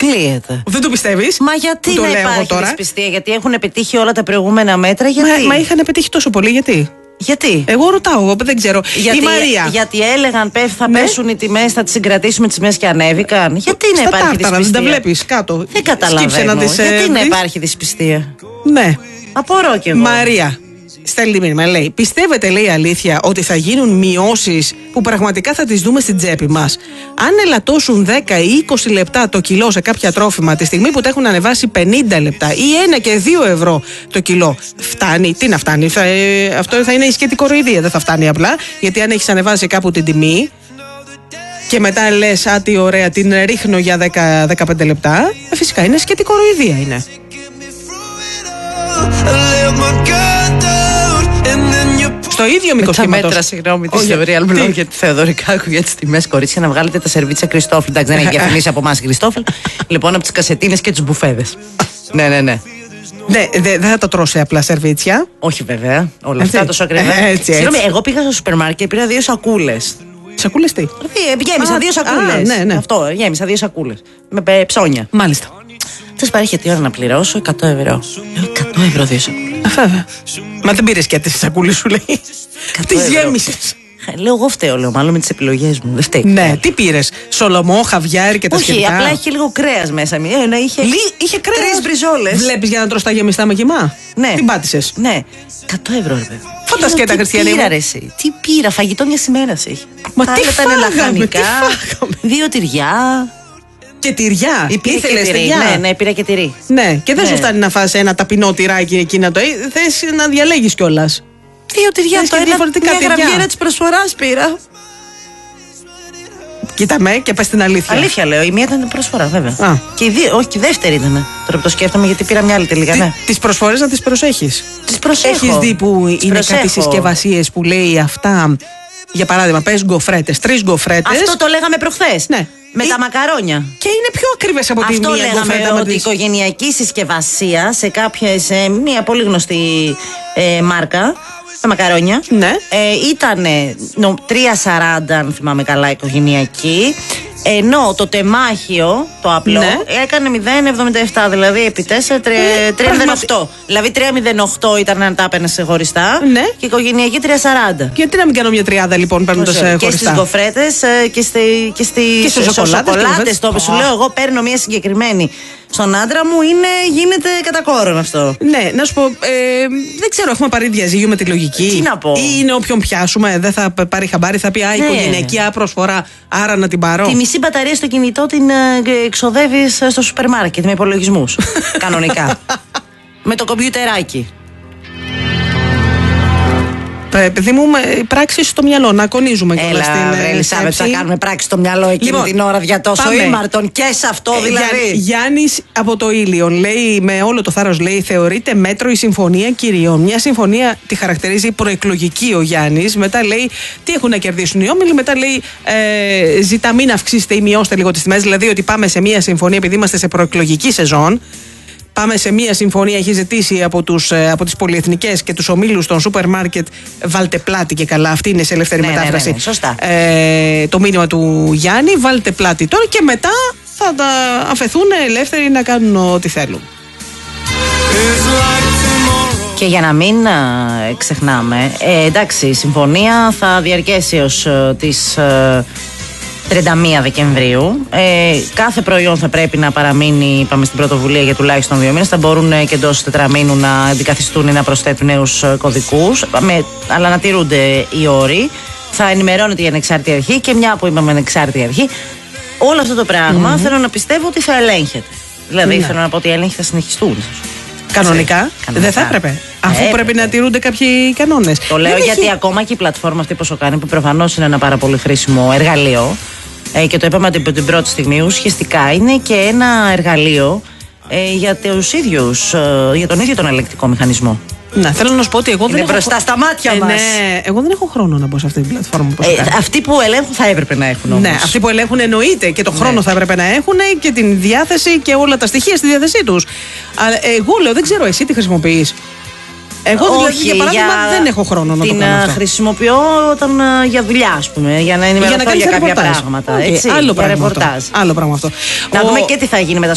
αποκλείεται. Δεν το πιστεύεις? Μα γιατί το να λέω υπάρχει τώρα. δυσπιστία? Γιατί έχουν επιτύχει όλα τα προηγούμενα μέτρα. Γιατί? Μα είχαν επιτύχει τόσο πολύ, γιατί? Γιατί? Εγώ ρωτάω, δεν ξέρω. Γιατί, η Μαρία. Γιατί έλεγαν θα πέσουν οι τιμές, θα τις συγκρατήσουμε τις τιμές και ανέβηκαν. Γιατί να υπάρχει δυσπιστία? Δεν τα βλέπεις κάτω. Δεν καταλαβαίνω. Γιατί να υπάρχει δυσπιστία? Ναι. Απορώ κι εγώ. Μαρία. Στέλνει μήνυμα, λέει: πιστεύετε, λέει, αλήθεια ότι θα γίνουν μειώσεις που πραγματικά θα τις δούμε στην τσέπη μας? Αν ελαττώσουν 10 ή 20 λεπτά το κιλό σε κάποια τρόφιμα, τη στιγμή που τα έχουν ανεβάσει 50 λεπτά ή 1 και 2 ευρώ το κιλό, φτάνει? Τι να φτάνει? Αυτό θα είναι ισχυρή κοροϊδία, δεν θα φτάνει απλά. Γιατί αν έχεις ανεβάσει κάπου την τιμή και μετά λες, α, τι ωραία, την ρίχνω για 10-15 λεπτά, φυσικά είναι ισχυρή κοροϊδία, είναι. Στο ίδιο μήκος κύματος. μέτρα, συγγνώμη, τη Real Blog για τη Θεοδωρικάκου για τις τιμές, κορίτσια, να βγάλετε τα σερβίτσια Κριστόφλ. Εντάξει, δεν έχει διαφημίσει από εμάς Κριστόφλ. Λοιπόν, από τις κασετίνες και τους μπουφέδες. Ναι. Ναι, δεν θα το τρώσει απλά σερβίτσια. Όχι, βέβαια. Όλα αυτά τόσο ακριβά. Συγγνώμη, εγώ πήγα στο σούπερ μάρκετ και πήρα 2 σακούλες. Σακούλες τι? Γέμισα 2 σακούλες. Ναι. Αυτό, γέμισα 2 σακούλες. Με ψώνια. Μάλιστα. Θες πάρει τι ώρα να πληρώσω? 100 ευρώ. 100 ευρώ 2 σακούλες. Βέβαια. Μα δεν πήρες και τις σακούλες, σου λέει. Τις γέμισες. Λέω, εγώ φταίω, λέω, μάλλον με τις επιλογές μου. Δεν φταίει. Ναι, τι πήρες? Σολομό, χαβιάρι και τα σχετικά? Όχι, απλά είχε λίγο κρέας μέσα. Είχε κρέας. 3 μπριζόλες. Βλέπεις για να τρως τα γεμιστά με κοιμά? Ναι. Την πάτησες? Ναι. 100 ευρώ, ρε παιδί. Φαντασκέτα, Χριστιανή. Τι πήρα, ρε εσύ? Τι πήρα? Φαγητό μια ημέρα έχει. Μα τι φάγαμε? 2 τυριά. Και τυριά. Ήθελες τυριά? Ναι, πήρα και τυρί. Ναι, και δεν σου φτάνει να φας ένα ταπεινό τυράκι εκεί να το. Θες να διαλέγεις κιόλας. 2 τυριά, το διαφορετικά μια γραμμιέρα της προσφοράς πήρα. Κοίτα με και πες την αλήθεια. Αλήθεια λέω, η μία ήταν προσφορά, βέβαια. Και όχι, και η δεύτερη ήταν. Τώρα που το σκέφτομαι, γιατί πήρα μια άλλη τελικά. Ναι. Τις προσφορές να τις προσέχεις. Τις προσέχω. Έχεις δει που είναι κάτι συσκευασίες που λέει αυτά? Για παράδειγμα, πες γκοφρέτες, 3 γκοφρέτες. Αυτό το λέγαμε προχθές. Ναι. Με τα μακαρόνια. Και είναι πιο ακριβές από τη μία γκοφρέτα. Αυτό λέγαμε, ότι η οικογενειακή συσκευασία σε μια πολύ γνωστή μάρκα, τα μακαρόνια, ναι. Ήταν 3,40 αν θυμάμαι καλά οικογενειακή. Ενώ το τεμάχιο, το απλό, ναι, έκανε 0,77, δηλαδή επί 4, 3,08. Δηλαδή 3,08 ήταν αν τα έπαιρνες ξεχωριστά. Ναι. Και οικογενειακή 3,40. Γιατί να μην κάνω μια τριάδα λοιπόν παίρνοντας χωριστά? Και στις γκοφρέτες και στις σοκολάτες. Το σου λέω, εγώ παίρνω μια συγκεκριμένη. Στον άντρα μου γίνεται κατά κόρον αυτό. Ναι, να σου πω, δεν ξέρω, έχουμε πάρει διαζύγιο με τη λογική? Τι να πω? Ή είναι όποιον πιάσουμε, δεν θα πάρει χαμπάρι, θα πει α, οικογενειακή προσφορά, άρα να την πάρω. Τη μισή μπαταρία στο κινητό την εξοδεύεις στο σούπερ μάρκετ με υπολογισμούς. Κανονικά. Με το κομπιουτεράκι. Παιδί μου, πράξη στο μυαλό, να κονίζουμε κιόλας την Ελισάβετ, θα κάνουμε πράξη στο μυαλό εκείνη την ώρα για τόσο ήμαρτον και σε αυτό δηλαδή. Γιάννης από το Ήλιον λέει, με όλο το θάρρος λέει, θεωρείται μέτρο η συμφωνία κυριών. Μια συμφωνία τη χαρακτηρίζει προεκλογική ο Γιάννης. Μετά λέει, τι έχουν να κερδίσουν οι όμιλοι. Μετά λέει, ζητά μην αυξήσετε ή μειώστε λίγο τις τιμές. Δηλαδή ότι πάμε σε μια συμφωνία επειδή είμαστε σε προεκλογική σεζόν. Πάμε σε μία συμφωνία, έχει ζητήσει από τις πολυεθνικές και τους ομίλους των σούπερ μάρκετ, βάλτε πλάτη και καλά. Αυτή είναι σε ελεύθερη μετάφραση. Ναι, σωστά. Το μήνυμα του Γιάννη, βάλτε πλάτη τώρα και μετά θα τα αφαιθούν ελεύθεροι να κάνουν ό,τι θέλουν. Και για να μην ξεχνάμε, εντάξει, η συμφωνία θα διαρκέσει ως τις 31 Δεκεμβρίου. Κάθε προϊόν θα πρέπει να παραμείνει, είπαμε, στην πρωτοβουλία για τουλάχιστον 2 μήνες. Θα μπορούν και εντός τετραμήνου να αντικαθιστούν ή να προσθέτουν νέους κωδικούς, αλλά να τηρούνται οι όροι. Θα ενημερώνεται η ανεξάρτητη αρχή και μια που είπαμε ανεξάρτητη αρχή, όλο αυτό το πράγμα θέλω να πιστεύω ότι θα ελέγχεται. Δηλαδή θέλω να πω ότι οι έλεγχοι θα συνεχιστούν. Κανονικά δεν θα έπρεπε. Αφού πρέπει να τηρούνται κάποιοι κανόνες. Το λέω γιατί ακόμα και η πλατφόρμα αυτή που κάνει, που προφανώς είναι ένα πάρα πολύ χρήσιμο εργαλείο, και το είπαμε από την πρώτη στιγμή, ουσιαστικά είναι και ένα εργαλείο για τον ίδιο τον ελεκτικό μηχανισμό. Να, θέλω να σου πω ότι εγώ δεν έχω μπροστά στα μάτια μας. Ναι, εγώ δεν έχω χρόνο να μπω σε αυτή την πλατφόρμα. Αυτοί που ελέγχουν θα έπρεπε να έχουν όμως. Ναι, αυτοί που ελέγχουν εννοείται και το χρόνο θα έπρεπε να έχουν και την διάθεση και όλα τα στοιχεία στη διάθεσή τους. Αλλά εγώ λέω, δεν ξέρω, εσύ τι χρησιμοποιείς? Εγώ δηλαδή, για παράδειγμα, δεν έχω χρόνο να το κάνω αυτό. Την χρησιμοποιώ όταν για δουλειά, ας πούμε, για να ενημερωθώ για κάποια πράγματα. Έτσι, άλλο πράγμα αυτό. Άλλο πράγμα αυτό. Να δούμε και τι θα γίνει με τα